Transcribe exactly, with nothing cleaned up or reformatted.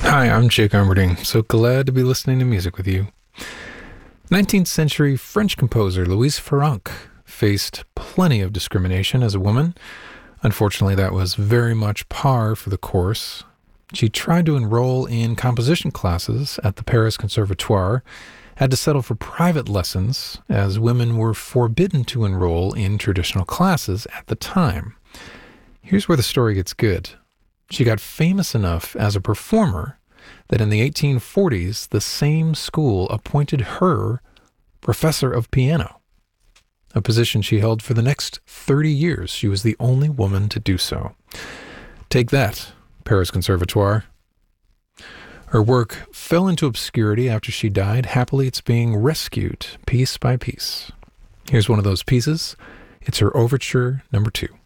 Hi, I'm Jake Armberding. So glad to be listening to music with you. nineteenth century French composer Louise Farrenc faced plenty of discrimination as a woman. Unfortunately, that was very much par for the course. She tried to enroll in composition classes at the Paris Conservatoire, had to settle for private lessons as women were forbidden to enroll in traditional classes at the time. Here's where the story gets good. She got famous enough as a performer that in the eighteen forties, the same school appointed her professor of piano, a position she held for the next thirty years. She was the only woman to do so. Take that, Paris Conservatoire. Her work fell into obscurity after she died. Happily, it's being rescued piece by piece. Here's one of those pieces. It's her Overture number two.